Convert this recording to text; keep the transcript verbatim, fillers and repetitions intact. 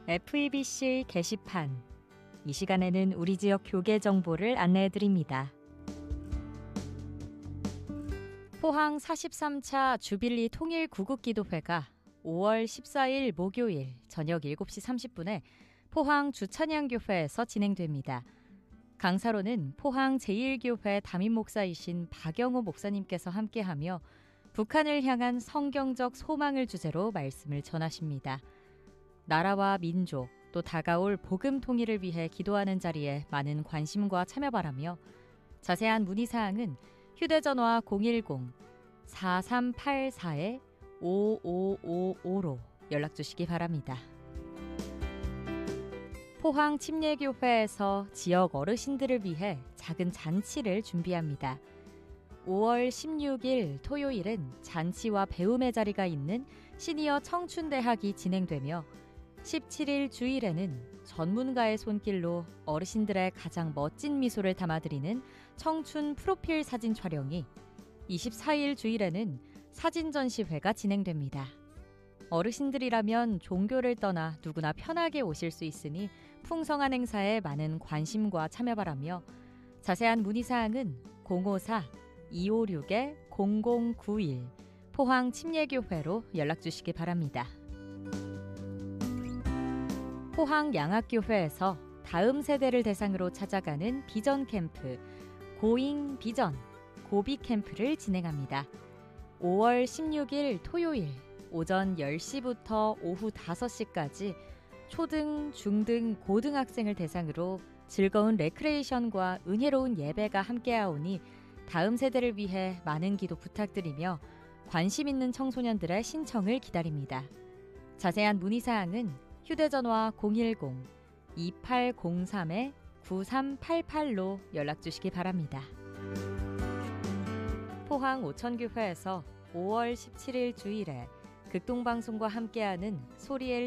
에프이비씨 게시판. 이 시간에는 우리 지역 교계 정보를 안내해 드립니다. 포항 사십삼 차 주빌리 통일 구국기도회가 오월 십사일 목요일 저녁 일곱 시 삼십 분에 포항 주찬양교회에서 진행됩니다. 강사로는 포항 제일 교회 담임 목사이신 박영호 목사님께서 함께하며 북한을 향한 성경적 소망을 주제로 말씀을 전하십니다. 나라와 민족, 또 다가올 복음 통일을 위해 기도하는 자리에 많은 관심과 참여 바라며 자세한 문의사항은 휴대전화 공일공 사삼팔사 오오오오로 연락주시기 바랍니다. 포항 침례교회에서 지역 어르신들을 위해 작은 잔치를 준비합니다. 오월 십육일 토요일은 잔치와 배움의 자리가 있는 시니어 청춘대학이 진행되며 십칠일 주일에는 전문가의 손길로 어르신들의 가장 멋진 미소를 담아드리는 청춘 프로필 사진 촬영이, 이십사일 주일에는 사진 전시회가 진행됩니다. 어르신들이라면 종교를 떠나 누구나 편하게 오실 수 있으니 풍성한 행사에 많은 관심과 참여 바라며 자세한 문의사항은 공오사 이오육 공공구일 포항 침례교회로 연락주시기 바랍니다. 포항 양학교회에서 다음 세대를 대상으로 찾아가는 비전 캠프, 고잉 비전, 고비 캠프를 진행합니다. 오월 십육일 토요일 오전 열 시부터 오후 다섯 시까지 초등, 중등, 고등학생을 대상으로 즐거운 레크레이션과 은혜로운 예배가 함께하오니 다음 세대를 위해 많은 기도 부탁드리며 관심 있는 청소년들의 신청을 기다립니다. 자세한 문의사항은 휴대전화 공일공 이팔공삼 구삼팔팔로 연락주시기 바랍니다. 포항 오천교회에서 오월 십칠일 주일에 극동방송과 함께하는 소리엘